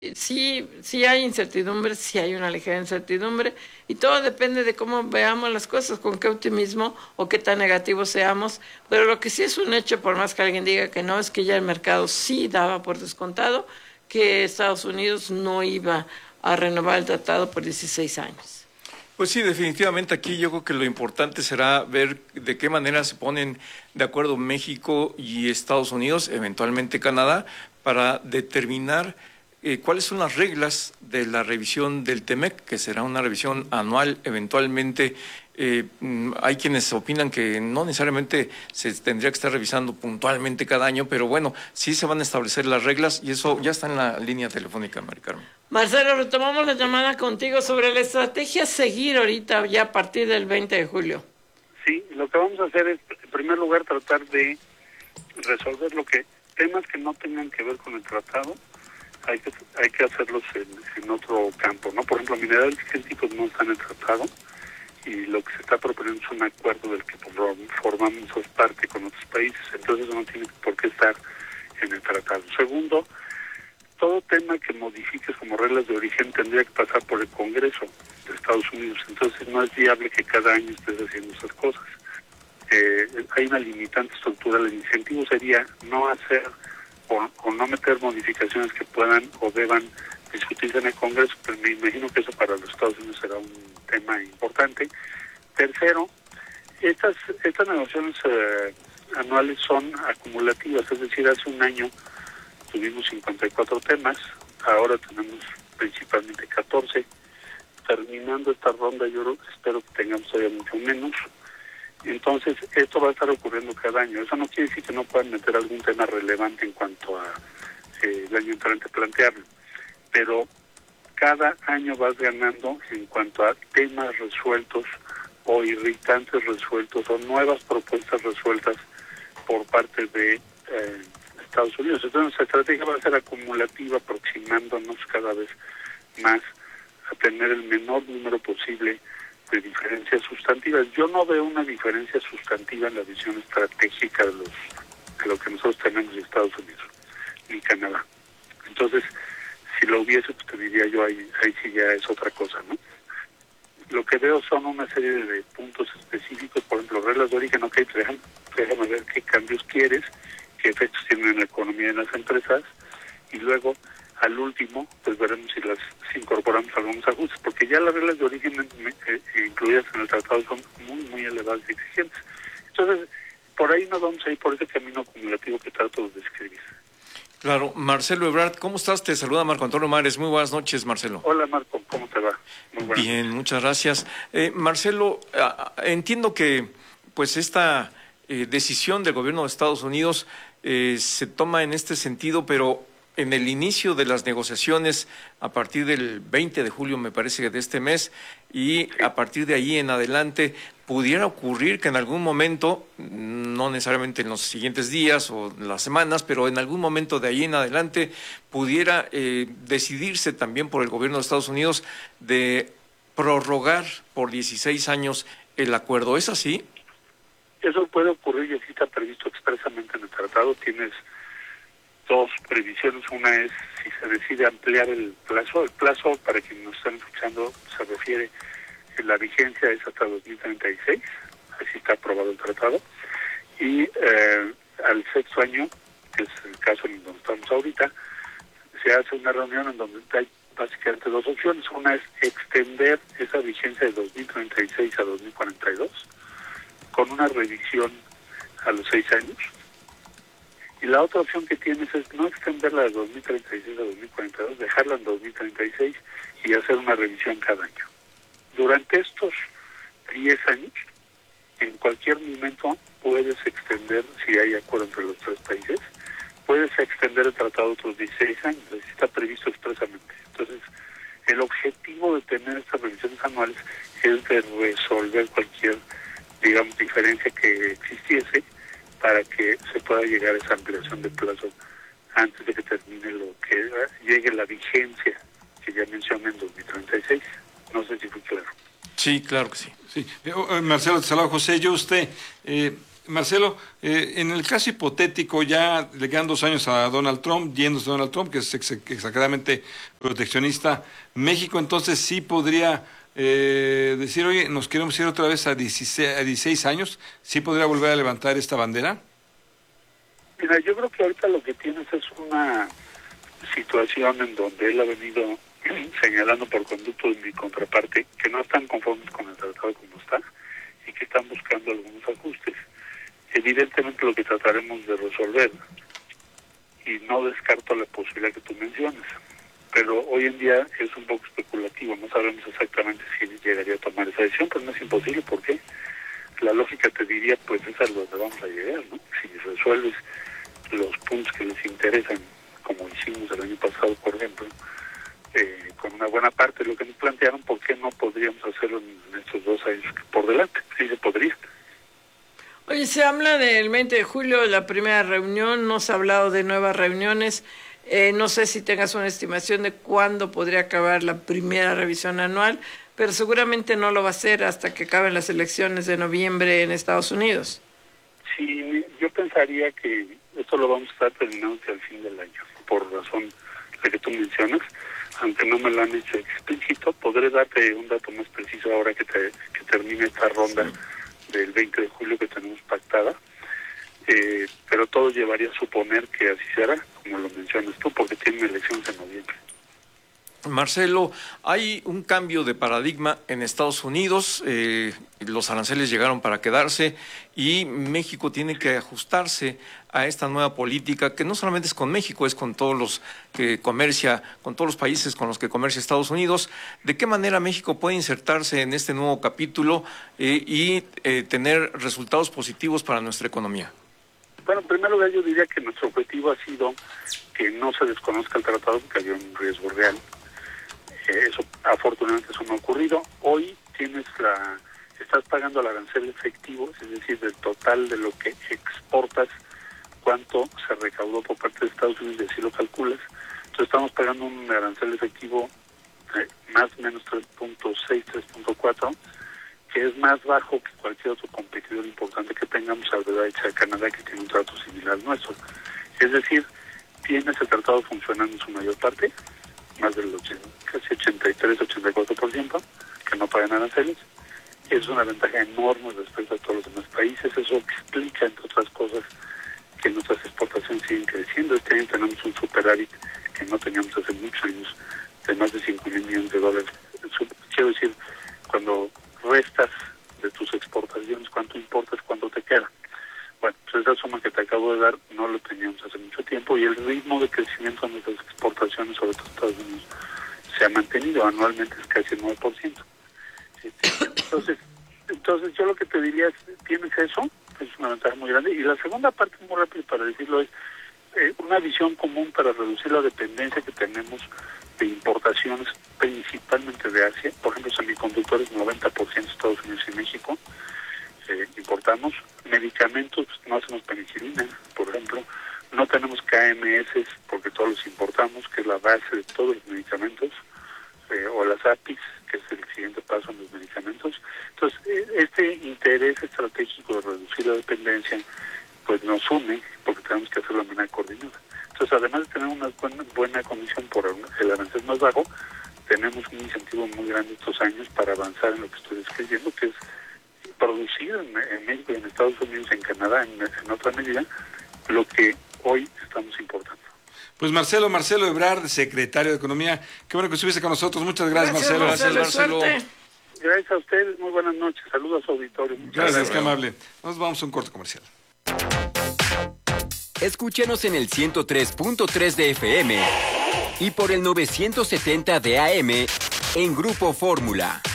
Sí, sí hay incertidumbre, sí hay una ligera incertidumbre y todo depende de cómo veamos las cosas, con qué optimismo o qué tan negativos seamos. Pero lo que sí es un hecho, por más que alguien diga que no, es que ya el mercado sí daba por descontado que Estados Unidos no iba a renovar el tratado por 16 años. Pues sí, definitivamente aquí yo creo que lo importante será ver de qué manera se ponen de acuerdo México y Estados Unidos, eventualmente Canadá, para determinar cuáles son las reglas de la revisión del TEMEC, que será una revisión anual eventualmente. Hay quienes opinan que no necesariamente se tendría que estar revisando puntualmente cada año, pero bueno, sí se van a establecer las reglas y eso ya está en la línea telefónica, Mari Carmen. Marcelo, retomamos la llamada contigo sobre la estrategia a seguir ahorita ya a partir del 20 de julio. Sí, lo que vamos a hacer es, en primer lugar, tratar de resolver temas que no tengan que ver con el tratado, hay que hacerlos en otro campo, ¿no? Por ejemplo, minerales críticos no están en el tratado y lo que se está proponiendo es un acuerdo del que formamos parte con otros países, entonces no tiene por qué estar en el tratado. Segundo, todo tema que modifiques como reglas de origen tendría que pasar por el Congreso de Estados Unidos, entonces no es viable que cada año estés haciendo esas cosas. Hay una limitante estructural, el incentivo sería no hacer o no meter modificaciones que puedan o deban discutirse en el Congreso, pero me imagino que eso para los Estados Unidos será un tema importante. Tercero, estas negociaciones anuales son acumulativas, es decir, hace un año tuvimos 54 temas, ahora tenemos principalmente 14. Terminando esta ronda, yo espero que tengamos todavía mucho menos. Entonces, esto va a estar ocurriendo cada año. Eso no quiere decir que no puedan meter algún tema relevante en cuanto a el año entrante plantearlo, pero cada año vas ganando en cuanto a temas resueltos o irritantes resueltos o nuevas propuestas resueltas por parte de Estados Unidos. Entonces, nuestra estrategia va a ser acumulativa, aproximándonos cada vez más a tener el menor número posible de diferencias sustantivas. Yo no veo una diferencia sustantiva en la visión estratégica de lo que nosotros tenemos en Estados Unidos ni Canadá. Entonces, si lo hubiese, pues te diría yo, ahí sí ya es otra cosa, ¿no? Lo que veo son una serie de puntos específicos, por ejemplo, reglas de origen, ok, déjame ver qué cambios quieres, qué efectos tienen en la economía y en las empresas, y luego al último, pues veremos si incorporamos algunos ajustes, porque ya las reglas de origen incluidas en el tratado son muy, muy elevadas y exigentes. Entonces, por ahí nos vamos a ir por ese camino acumulativo que trato de describir. Claro, Marcelo Ebrard, ¿cómo estás? Te saluda Marco Antonio Mares. Muy buenas noches, Marcelo. Hola, Marco, ¿cómo te va? Muy buenas. Bien, muchas gracias. Marcelo, entiendo que pues esta decisión del gobierno de Estados Unidos se toma en este sentido, pero en el inicio de las negociaciones, a partir del 20 de julio, me parece, de este mes, y a partir de ahí en adelante, pudiera ocurrir que en algún momento, no necesariamente en los siguientes días o las semanas, pero en algún momento de ahí en adelante, pudiera decidirse también por el gobierno de Estados Unidos de prorrogar por 16 años el acuerdo. ¿Es así? Eso puede ocurrir y así está previsto expresamente en el tratado. Tienes dos previsiones. Una es si se decide ampliar el plazo. El plazo, para quienes nos están escuchando, se refiere a la vigencia es hasta 2036. Así está aprobado el tratado. Y al sexto año, que es el caso en donde estamos ahorita, se hace una reunión en donde hay básicamente dos opciones. Una es extender esa vigencia de 2036 a 2042 con una revisión a los 6 años. Y la otra opción que tienes es no extenderla de 2036 a 2042, dejarla en 2036 y hacer una revisión cada año. Durante estos 10 años, en cualquier momento puedes extender, si hay acuerdo entre los tres países, puedes extender el tratado otros 16 años, así está previsto expresamente. Entonces, el objetivo de tener estas revisiones anuales es de resolver cualquier, digamos, diferencia que existiese para que se pueda llegar a esa ampliación de plazo antes de que termine lo que llegue la vigencia que ya mencioné en 2036. No sé si fue claro. Sí, claro que sí. Sí. Marcelo, te saluda José. Yo usted, Marcelo, en el caso hipotético, ya le quedan 2 años a Donald Trump, yéndose Donald Trump, que es exageradamente proteccionista, México entonces sí podría decir, oye, nos queremos ir otra vez a 16 años, ¿sí podría volver a levantar esta bandera? Mira, yo creo que ahorita lo que tienes es una situación en donde él ha venido señalando por conducto de mi contraparte que no están conformes con el tratado como está y que están buscando algunos ajustes. Evidentemente lo que trataremos de resolver, y no descarto la posibilidad que tú mencionas, pero hoy en día es un poco especulativo, no sabemos exactamente si llegaría a tomar esa decisión, pero no es imposible, porque la lógica te diría, pues es a donde vamos a llegar, ¿no? Si resuelves los puntos que les interesan, como hicimos el año pasado, por ejemplo, con una buena parte de lo que nos plantearon, ¿por qué no podríamos hacerlo en estos 2 años por delante? Sí se podría. Oye, se habla del 20 de julio, la primera reunión, no se ha hablado de nuevas reuniones. No sé si tengas una estimación de cuándo podría acabar la primera revisión anual, pero seguramente no lo va a hacer hasta que acaben las elecciones de noviembre en Estados Unidos. Sí, yo pensaría que esto lo vamos a estar terminando hacia el fin del año, por razón la que tú mencionas, aunque no me lo han hecho explícito. Podré darte un dato más preciso ahora que termine esta ronda del 20 de julio que tenemos pactada, pero todo llevaría a suponer que así será, como lo mencionas tú, porque tienen elecciones en noviembre. Marcelo, hay un cambio de paradigma en Estados Unidos, los aranceles llegaron para quedarse y México tiene que ajustarse a esta nueva política que no solamente es con México, es con todos los que comercia, con todos los países con los que comercia Estados Unidos. ¿De qué manera México puede insertarse en este nuevo capítulo y tener resultados positivos para nuestra economía? Bueno, en primer lugar yo diría que nuestro objetivo ha sido que no se desconozca el tratado, porque había un riesgo real. Eso, afortunadamente, eso no ha ocurrido. Hoy estás pagando el arancel efectivo, es decir, del total de lo que exportas, cuánto se recaudó por parte de Estados Unidos, y así lo calculas. Entonces estamos pagando un arancel efectivo más o menos 3.6, 3.4, que es más bajo que cualquier otro competidor importante que tengamos, alrededor de Canadá, que tiene un trato similar al nuestro. Es decir, tiene ese tratado funcionando en su mayor parte, más del casi 83-84%, que no pagan aranceles. Es una ventaja enorme respecto a todos los demás países. Eso explica, entre otras cosas, que nuestras exportaciones siguen creciendo. Este año tenemos un superávit que no teníamos hace muchos años, de más de $5,000 millones. Quiero decir, cuando restas de tus exportaciones cuánto importas, cuánto te queda. Bueno, pues esa suma que te acabo de dar no lo teníamos hace mucho tiempo, y el ritmo de crecimiento de nuestras exportaciones, sobre todo Estados Unidos, se ha mantenido anualmente, es casi el 9%. Entonces yo lo que te diría es, tienes eso, es una ventaja muy grande. Y la segunda parte, muy rápido para decirlo, es una visión común para reducir la dependencia que tenemos de importaciones, principalmente de Asia. Por ejemplo, semiconductores, 90% Estados Unidos y México. Importamos medicamentos, no hacemos penicilina, por ejemplo, no tenemos KMS porque todos los importamos, que es la base de todos los medicamentos, o las APIs, que es el siguiente paso en los medicamentos. Entonces, este interés estratégico de reducir la dependencia, pues nos une, porque tenemos que hacerlo de manera coordinada. Entonces, además de tener una buena condición por el arancel más bajo, tenemos un incentivo muy grande estos años para avanzar en lo que estoy describiendo, que es producir en México y en Estados Unidos, en Canadá, en otra medida, lo que hoy estamos importando. Pues Marcelo Ebrard, secretario de Economía, qué bueno que estuviste con nosotros. Muchas gracias, Marcelo. Marcelo. Gracias a ustedes, muy buenas noches. Saludos a su auditorio. Gracias, qué amable. Nos vamos a un corte comercial. Escúchanos en el 103.3 de FM y por el 970 de AM en Grupo Fórmula.